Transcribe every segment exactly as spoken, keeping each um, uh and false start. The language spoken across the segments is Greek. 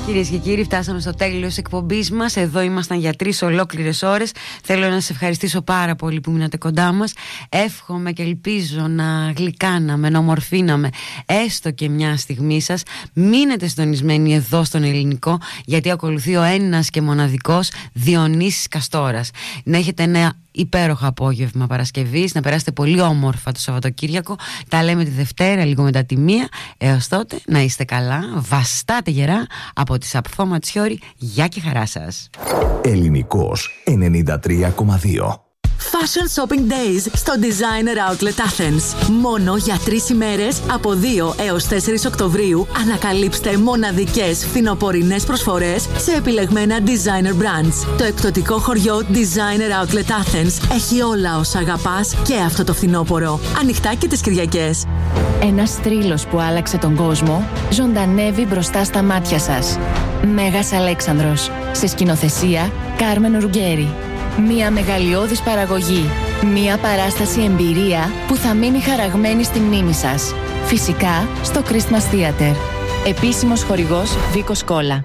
Κυρίες και κύριοι, φτάσαμε στο τέλος της εκπομπής μας. Εδώ ήμασταν για τρεις ολόκληρες ώρες. Θέλω να σας ευχαριστήσω πάρα πολύ που μείνατε κοντά μας. Εύχομαι και ελπίζω να γλυκάναμε, να ομορφήναμε έστω και μια στιγμή σας. Μείνετε συντονισμένοι εδώ στον Ελληνικό, γιατί ακολουθεί ο ένας και μοναδικός Διονύσης Καστόρας. Να έχετε ένα υπέροχο απόγευμα Παρασκευής, να περάσετε πολύ όμορφα το Σαββατοκύριακο. Τα λέμε τη Δευτέρα λίγο μετά τη μία. Έως τότε να είστε καλά, βαστάτε γερά από τη Σαπφό Ματσιόρι. Γεια και χαρά σας. Ελληνικός ενενήντα τρία κόμμα δύο. Fashion Shopping Days στο Designer Outlet Athens. Μόνο για τρεις ημέρες από δύο έως τέσσερις Οκτωβρίου ανακαλύψτε μοναδικές φθινοπορεινές προσφορές σε επιλεγμένα designer brands. Το εκπτωτικό χωριό Designer Outlet Athens έχει όλα όσα αγαπάς και αυτό το φθινόπωρο. Ανοιχτά και τις Κυριακές. Ένας θρύλος που άλλαξε τον κόσμο ζωντανεύει μπροστά στα μάτια σας. Μέγας Αλέξανδρος. Σε σκηνοθεσία Κάρμεν Ρουγκέρι. Μια μεγαλειώδης παραγωγή. Μια παράσταση εμπειρία που θα μείνει χαραγμένη στη μνήμη σας. Φυσικά στο Christmas Theater. Επίσημος χορηγός Βίκος Κόλλα.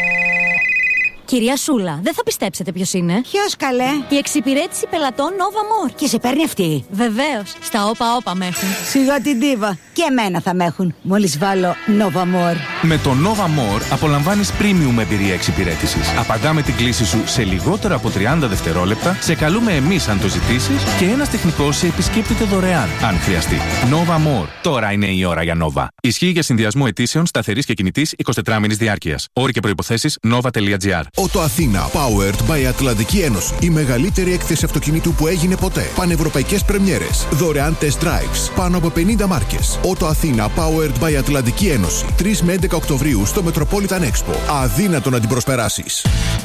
Κυρία Σούλα, δεν θα πιστέψετε ποιος είναι. Ποιος, καλέ? Η εξυπηρέτηση πελατών Nova More. Και σε παίρνει αυτή? Βεβαίως. Στα όπα όπα με έχουν. Σιγά την ντίβα. Και εμένα θα με έχουν. Μόλις βάλω Nova More. Με το Nova More απολαμβάνεις premium εμπειρία εξυπηρέτησης. Απαντάμε την κλήση σου σε λιγότερο από τριάντα δευτερόλεπτα, σε καλούμε εμείς αν το ζητήσεις και ένας τεχνικός σε επισκέπτεται δωρεάν αν χρειαστεί. Nova More. Τώρα είναι η ώρα για Nova. Ισχύει για συνδυασμό αιτήσεων σταθερής και κινητής εικοσιτετράωρης διάρκειας. Όροι και προϋποθέσεις nova.gr. Ότο Αθήνα, powered by Ατλαντική Ένωση. Η μεγαλύτερη έκθεση αυτοκινήτου που έγινε ποτέ. Πανευρωπαϊκές πρεμιέρες. Δωρεάν test drives. Πάνω από πενήντα μάρκες. Ότο Αθήνα, powered by Ατλαντική Ένωση. τρεις με έντεκα Οκτωβρίου στο Metropolitan Expo. Αδύνατο να την προσπεράσεις.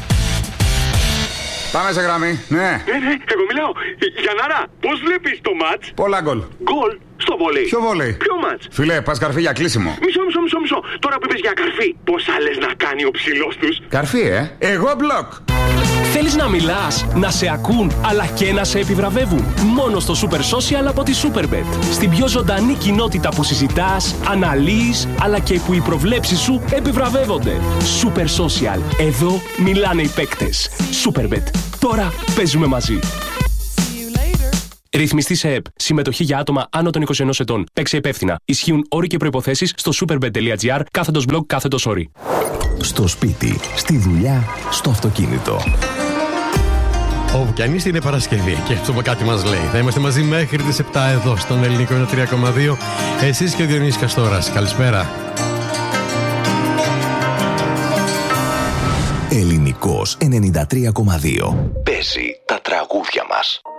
Πάμε σε γραμμή, ναι. Ναι, ναι, εγώ μιλάω. Γιαννάρα, πώς βλέπεις το μάτς? Πολλά γκολ. Γκολ στο βόλεϊ. Ποιο βόλεϊ? Ποιο μάτς? Φιλέ, πας καρφί για κλείσιμο. Μισό, μισό, μισό, μισό. Τώρα που είπες για καρφί, πώς άλλες να κάνει ο ψηλός τους? Καρφί, ε. Εγώ μπλοκ. Θέλεις να μιλάς, να σε ακούν, αλλά και να σε επιβραβεύουν? Μόνο στο Super Social από τη Superbet. Στην πιο ζωντανή κοινότητα που συζητάς, αναλύεις, αλλά και που οι προβλέψεις σου επιβραβεύονται. Super Social. Εδώ μιλάνε οι παίκτες. Superbet. Τώρα παίζουμε μαζί. Ρυθμιστή σε ΕΠ. Συμμετοχή για άτομα άνω των είκοσι ενός ετών. Παίξε υπεύθυνα. Ισχύουν όροι και προϋποθέσεις στο superbet.gr κάθετος blog κάθετος όροι. Στο σπίτι, στη δουλειά, στο αυτοκίνητο. Όπου κι αν είστε είναι Παρασκευή και αυτό κάτι μας λέει. Θα είμαστε μαζί μέχρι τις επτά εδώ στον Ελληνικό ενενήντα τρία κόμμα δύο. Εσείς και ο Διονύσης Καστόρας. Καλησπέρα. Ελληνικός ενενήντα τρία κόμμα δύο. Παίζει τα τραγούδια μας.